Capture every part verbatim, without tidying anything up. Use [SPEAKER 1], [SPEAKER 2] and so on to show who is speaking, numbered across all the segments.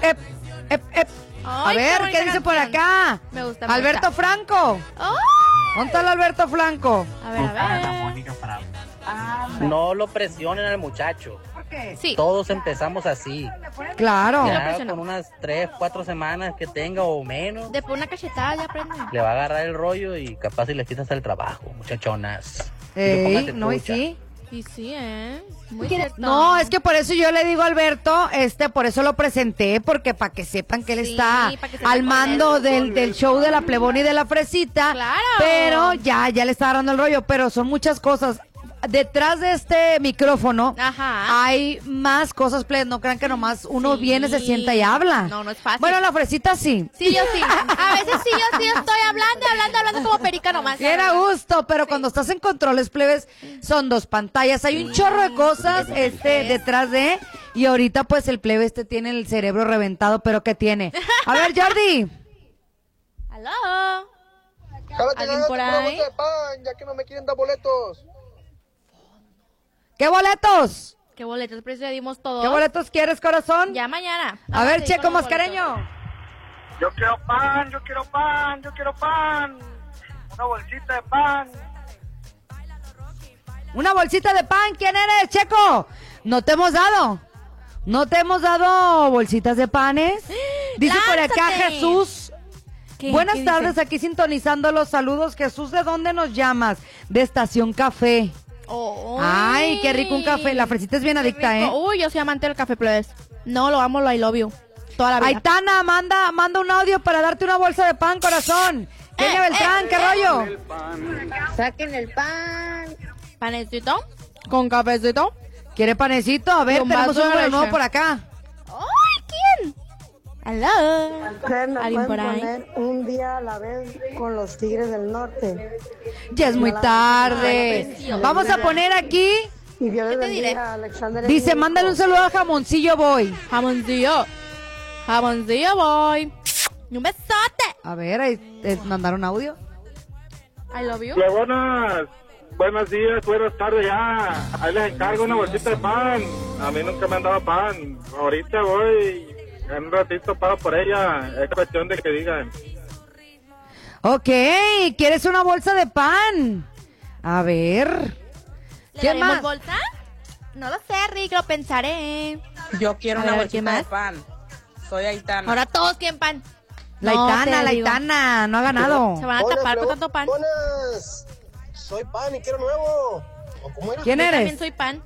[SPEAKER 1] ep, ep, ep. A
[SPEAKER 2] Ay,
[SPEAKER 1] ver, ¿qué dice por acá?
[SPEAKER 2] Me gusta, me
[SPEAKER 1] Alberto
[SPEAKER 2] gusta.
[SPEAKER 1] Franco.
[SPEAKER 2] ¡Ay!
[SPEAKER 1] ¿Dónde está el Alberto Franco?
[SPEAKER 2] A ver, a ver.
[SPEAKER 3] No lo presionen al muchacho.
[SPEAKER 1] ¿Por qué?
[SPEAKER 2] Sí.
[SPEAKER 3] Todos empezamos así.
[SPEAKER 1] Claro.
[SPEAKER 2] lo
[SPEAKER 3] Ya
[SPEAKER 2] presionó.
[SPEAKER 3] con unas tres, cuatro semanas que tenga o menos,
[SPEAKER 2] Después una cachetada ya aprende.
[SPEAKER 3] le va a agarrar el rollo y capaz si les quitas el trabajo, muchachonas.
[SPEAKER 1] Ey,
[SPEAKER 3] Póngate
[SPEAKER 1] no, y
[SPEAKER 3] trucha.
[SPEAKER 1] sí.
[SPEAKER 2] Y sí, ¿eh? Muy cierto.
[SPEAKER 1] No, es que por eso yo le digo a Alberto, este, por eso lo presenté, porque para que sepan que él
[SPEAKER 2] Sí,
[SPEAKER 1] está
[SPEAKER 2] pa' que sepan
[SPEAKER 1] al
[SPEAKER 2] con
[SPEAKER 1] mando
[SPEAKER 2] él.
[SPEAKER 1] del, del show de la Plebona y de la Fresita.
[SPEAKER 2] Claro.
[SPEAKER 1] Pero ya, ya le está agarrando el rollo, pero son muchas cosas. Detrás de este micrófono
[SPEAKER 2] Ajá.
[SPEAKER 1] hay más cosas, plebes, no crean que nomás uno
[SPEAKER 2] Sí.
[SPEAKER 1] viene, se sienta y habla.
[SPEAKER 2] No, no es fácil.
[SPEAKER 1] Bueno, la Fresita sí.
[SPEAKER 2] Sí, yo sí. A veces sí, yo sí estoy hablando, hablando, hablando como perica nomás.
[SPEAKER 1] Bien a gusto, pero cuando estás en controles, plebes, son dos pantallas, hay un chorro de cosas este detrás de, y ahorita pues el plebe este tiene el cerebro reventado, pero ¿qué tiene? A ver, Jordi.
[SPEAKER 2] ¿Aló?
[SPEAKER 4] Jálate,
[SPEAKER 2] ¿Alguien
[SPEAKER 4] jálate
[SPEAKER 2] por
[SPEAKER 4] una
[SPEAKER 2] ahí?
[SPEAKER 4] bolsa de pan, ya que no me quieren dar boletos.
[SPEAKER 1] ¿Qué boletos?
[SPEAKER 2] ¿Qué boletos? Pues ya dimos todos.
[SPEAKER 1] ¿Qué boletos quieres, corazón?
[SPEAKER 2] Ya mañana.
[SPEAKER 1] A ver,
[SPEAKER 2] Sí,
[SPEAKER 1] Checo
[SPEAKER 2] con los
[SPEAKER 1] Mascareño.
[SPEAKER 5] Yo quiero pan, yo quiero pan, yo quiero pan. Una bolsita de pan.
[SPEAKER 1] Una bolsita de pan, ¿quién eres, Checo? No te hemos dado. No te hemos dado bolsitas de panes. Dice por acá
[SPEAKER 2] ¡Lánzate!
[SPEAKER 1] Jesús.
[SPEAKER 2] ¿Qué?
[SPEAKER 1] Buenas
[SPEAKER 2] ¿Qué
[SPEAKER 1] tardes,
[SPEAKER 2] dice?
[SPEAKER 1] aquí sintonizando los saludos. Jesús, ¿de dónde nos llamas? De Estación Café.
[SPEAKER 2] Oh,
[SPEAKER 1] Ay, qué rico un café. La Fresita es bien
[SPEAKER 2] qué
[SPEAKER 1] adicta,
[SPEAKER 2] rico.
[SPEAKER 1] ¿eh?
[SPEAKER 2] Uy, yo soy amante del café, plebes. No, lo amo, lo I love you. Toda la vida.
[SPEAKER 1] Aitana, manda, manda un audio para darte una bolsa de pan, corazón. Kenia
[SPEAKER 2] Eh,
[SPEAKER 1] Beltrán,
[SPEAKER 2] eh,
[SPEAKER 1] ¿qué
[SPEAKER 2] eh.
[SPEAKER 1] rollo?
[SPEAKER 6] Saquen el pan.
[SPEAKER 2] ¿Panecito? ¿Con cafecito?
[SPEAKER 1] ¿Quiere panecito? A ver,
[SPEAKER 2] Con
[SPEAKER 1] tenemos
[SPEAKER 2] vaso de
[SPEAKER 1] uno de
[SPEAKER 2] leche.
[SPEAKER 1] nuevo por acá.
[SPEAKER 2] ¡Ay, quién! ¿Aló?
[SPEAKER 6] Ustedes nos
[SPEAKER 2] ¿Alguien
[SPEAKER 6] pueden
[SPEAKER 2] por ahí?
[SPEAKER 6] poner un día a la vez con los Tigres del Norte.
[SPEAKER 1] Ya es muy tarde.
[SPEAKER 2] precioso.
[SPEAKER 1] Vamos a poner aquí.
[SPEAKER 6] Y Dios les
[SPEAKER 2] ¿Qué te diré?
[SPEAKER 6] bendiga a Alexander.
[SPEAKER 1] Dice,
[SPEAKER 6] Emilio.
[SPEAKER 1] mándale un saludo a Jamoncillo Boy.
[SPEAKER 2] Jamoncillo. Jamoncillo, voy. Y un besote.
[SPEAKER 1] A ver, ahí eh, mandaron audio.
[SPEAKER 2] I love you.
[SPEAKER 5] Hola, buenas. Buenos días, buenas tardes ya. Ahí les encargo una bolsita de pan. A mí nunca me han dado pan. Ahorita voy, en un ratito pago por ella. Es cuestión de que digan.
[SPEAKER 1] Ok, ¿quieres una bolsa de pan? A ver.
[SPEAKER 2] ¿Le
[SPEAKER 1] ¿Quién
[SPEAKER 2] daremos
[SPEAKER 1] más?
[SPEAKER 2] bolsa? No lo sé, Rick, lo pensaré.
[SPEAKER 7] Yo quiero
[SPEAKER 2] A
[SPEAKER 7] una
[SPEAKER 2] ver,
[SPEAKER 7] bolsita
[SPEAKER 2] ¿quién más?
[SPEAKER 7] de pan. Soy Aitana.
[SPEAKER 2] Ahora todos quieren pan.
[SPEAKER 1] La
[SPEAKER 2] No,
[SPEAKER 1] Itana,
[SPEAKER 2] te
[SPEAKER 1] la
[SPEAKER 2] digo.
[SPEAKER 1] Itana, no ha ganado.
[SPEAKER 2] Se van a
[SPEAKER 4] Buenas,
[SPEAKER 2] tapar con
[SPEAKER 4] Plebo-
[SPEAKER 2] tanto pan.
[SPEAKER 4] Buenas. Soy pan y quiero nuevo. ¿O cómo era?
[SPEAKER 1] ¿Quién
[SPEAKER 2] Yo también
[SPEAKER 1] eres?
[SPEAKER 2] soy pan.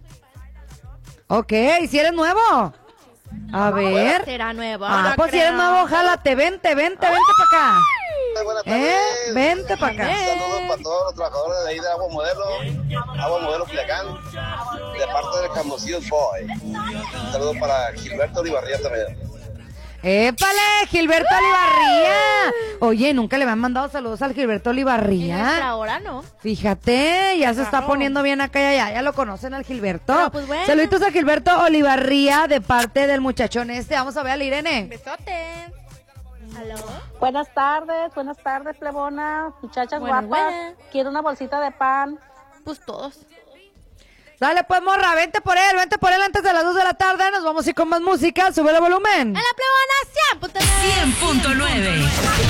[SPEAKER 1] Ok, si eres nuevo. A ver.
[SPEAKER 2] Será nuevo.
[SPEAKER 1] Ah,
[SPEAKER 2] no
[SPEAKER 1] pues si
[SPEAKER 2] creo.
[SPEAKER 1] eres nuevo, jálate, vente, vente, vente para acá.
[SPEAKER 4] Buenas
[SPEAKER 1] Eh,
[SPEAKER 4] tardes.
[SPEAKER 1] vente para acá.
[SPEAKER 4] Saludos para todos los trabajadores de ahí de Agua Modelo. Agua Modelo Culiacán. De parte del Camocillo Boy. Un saludo para Gilberto Olivarría también.
[SPEAKER 1] ¡Épale, Gilberto Olivarría! Oye, nunca le habían mandado saludos al Gilberto
[SPEAKER 2] En nuestra
[SPEAKER 1] Olivarría.
[SPEAKER 2] hora, ¿no?
[SPEAKER 1] Fíjate, ya se está
[SPEAKER 2] Claro.
[SPEAKER 1] poniendo bien acá, ya, ya, ya lo conocen al Gilberto.
[SPEAKER 2] Pero, pues, bueno.
[SPEAKER 1] Saluditos a Gilberto Olivarría de parte del muchachón este. Vamos a ver al Irene.
[SPEAKER 2] Besote. ¿Aló?
[SPEAKER 8] Buenas tardes, buenas tardes, plebona, muchachas
[SPEAKER 2] Buenas,
[SPEAKER 8] guapas.
[SPEAKER 2] buenas.
[SPEAKER 8] Quiero una bolsita de pan.
[SPEAKER 2] Pues todos.
[SPEAKER 1] Dale pues, morra, vente por él, vente por él antes de las dos de la tarde. Nos vamos a ir con más música, sube el volumen.
[SPEAKER 2] En la plebona cien punto nueve.
[SPEAKER 9] cien punto nueve.